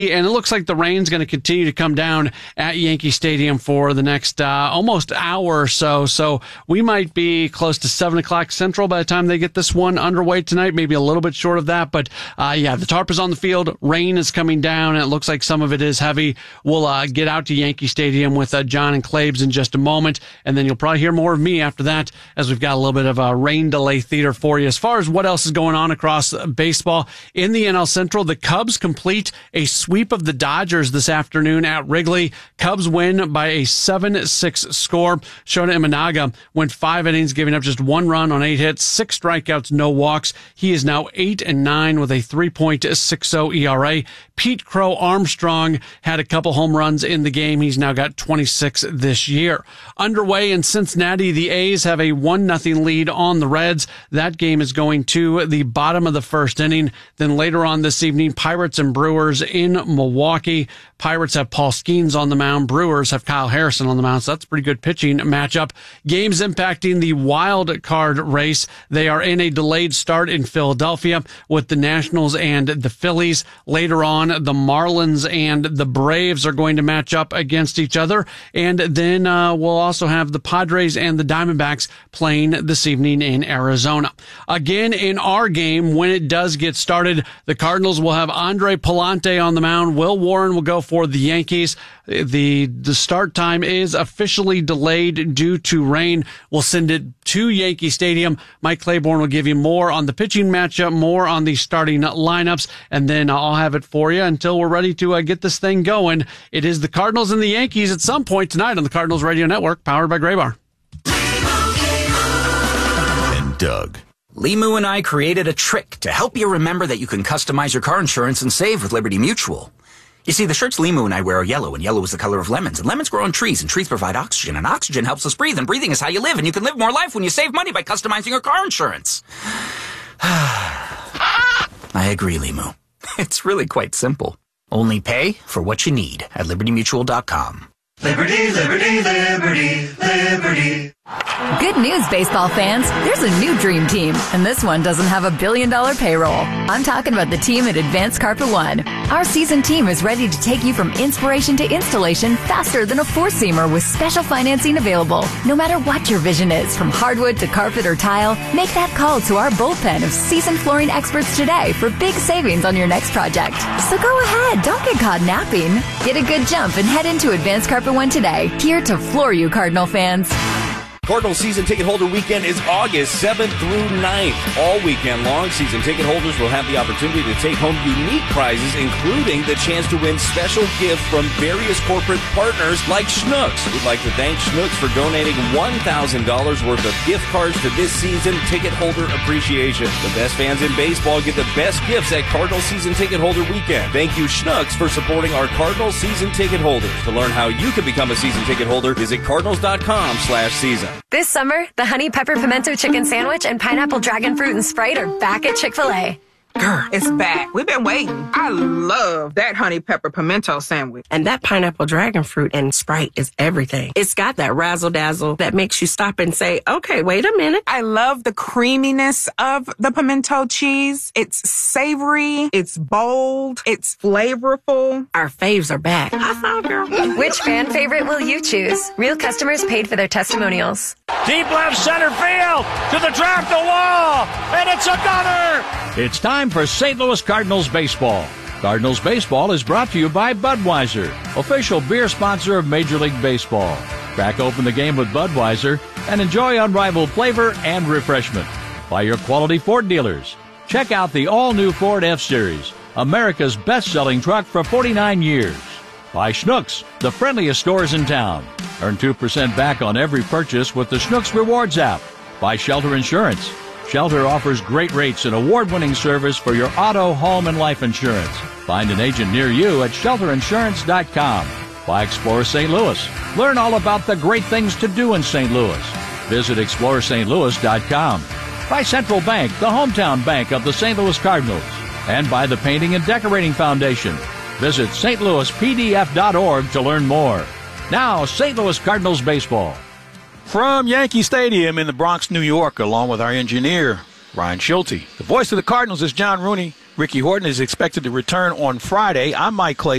And it looks like the rain's going to continue to come down at Yankee Stadium for the next almost hour or so. So we might be close to 7 o'clock Central by the time they get this one underway tonight, maybe a little bit short of that. But the tarp is on the field. Rain is coming down, and it looks like some of it is heavy. We'll get out to Yankee Stadium with John and Claves in just a moment, and then you'll probably hear more of me after that, as we've got a little bit of a rain delay theater for you. As far as what else is going on across baseball in the NL Central, the Cubs complete a sweep of the Dodgers this afternoon at Wrigley. Cubs win by a 7-6 score. Shota Imanaga went 5 innings, giving up just 1 run on 8 hits, 6 strikeouts, no walks. He is now 8-9 with a 3.60 ERA. Pete Crow Armstrong had a couple home runs in the game. He's now got 26 this year. Underway in Cincinnati, the A's have a 1-0 lead on the Reds. That game is going to the bottom of the first inning. Then later on this evening, Pirates and Brewers in Milwaukee. Pirates have Paul Skeens on the mound. Brewers have Kyle Harrison on the mound. So that's a pretty good pitching matchup. Games impacting the wild card race. They are in a delayed start in Philadelphia with the Nationals and the Phillies. Later on, the Marlins and the Braves are going to match up against each other. And then we'll also have the Padres and the Diamondbacks playing this evening in Arizona. Again, in our game, when it does get started, the Cardinals will have Andre Pallante on the mound. Will Warren will go for the Yankees. The start time is officially delayed due to rain. We'll send it to Yankee Stadium. Mike Claiborne will give you more on the pitching matchup, more on the starting lineups, and then I'll have it for you until we're ready to get this thing going. It is the Cardinals and the Yankees at some point tonight on the Cardinals Radio Network, powered by Graybar. And Doug. Limu and I created a trick to help you remember that you can customize your car insurance and save with Liberty Mutual. You see, the shirts Limu and I wear are yellow, and yellow is the color of lemons, and lemons grow on trees, and trees provide oxygen, and oxygen helps us breathe, and breathing is how you live, and you can live more life when you save money by customizing your car insurance. I agree, Limu. It's really quite simple. Only pay for what you need at LibertyMutual.com. Liberty, liberty, liberty, liberty. Good news, baseball fans. There's a new dream team, and this one doesn't have $1 billion payroll. I'm talking about the team at Advanced Carpet One. Our seasoned team is ready to take you from inspiration to installation faster than a four-seamer with special financing available. No matter what your vision is, from hardwood to carpet or tile, make that call to our bullpen of seasoned flooring experts today for big savings on your next project. So go ahead, don't get caught napping. Get a good jump and head into Advanced Carpet One today, here to floor you Cardinal fans. Cardinal Season Ticket Holder Weekend is August 7th through 9th. All weekend long, season ticket holders will have the opportunity to take home unique prizes, including the chance to win special gifts from various corporate partners like Schnucks. We'd like to thank Schnucks for donating $1,000 worth of gift cards to this season ticket holder appreciation. The best fans in baseball get the best gifts at Cardinal Season Ticket Holder Weekend. Thank you, Schnucks, for supporting our Cardinal Season Ticket holders. To learn how you can become a season ticket holder, visit cardinals.com/season. This summer, the Honey Pepper Pimento Chicken Sandwich and Pineapple Dragon Fruit and Sprite are back at Chick-fil-A. Girl, it's back. We've been waiting. I love that honey pepper pimento sandwich. And that pineapple dragon fruit and Sprite is everything. It's got that razzle-dazzle that makes you stop and say, okay, wait a minute. I love the creaminess of the pimento cheese. It's savory. It's bold. It's flavorful. Our faves are back. High five, girl. Which fan favorite will you choose? Real customers paid for their testimonials. Deep left center field to the track, the wall, and it's a gunner. It's time for St. Louis Cardinals baseball. Cardinals baseball is brought to you by Budweiser, official beer sponsor of Major League Baseball. Crack open the game with Budweiser and enjoy unrivaled flavor and refreshment. By your quality Ford dealers. Check out the all-new Ford F-Series, America's best-selling truck for 49 years. By Schnucks, the friendliest stores in town. Earn 2% back on every purchase with the Schnucks Rewards app. By Shelter Insurance. Shelter offers great rates and award-winning service for your auto, home, and life insurance. Find an agent near you at shelterinsurance.com. By Explorer St. Louis. Learn all about the great things to do in St. Louis. Visit explorerstlouis.com. By Central Bank, the hometown bank of the St. Louis Cardinals. And by the Painting and Decorating Foundation. Visit stlouispdf.org to learn more. Now, St. Louis Cardinals baseball. From Yankee Stadium in the Bronx, New York, along with our engineer, Ryan Schulte. The voice of the Cardinals is John Rooney. Ricky Horton is expected to return on Friday. I'm Mike Clay.